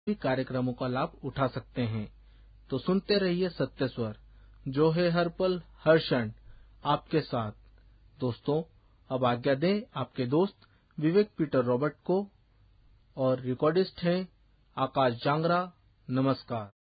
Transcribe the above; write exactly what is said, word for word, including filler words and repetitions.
भी कार्यक्रमों का लाभ उठा सकते हैं। तो सुनते रहिए सत्य स्वर, जो है हर पल हर क्षण आपके साथ। दोस्तों, अब आज्ञा दें आपके दोस्त विवेक पीटर रॉबर्ट को, और रिकॉर्डिस्ट हैं आकाश जांगरा। नमस्कार।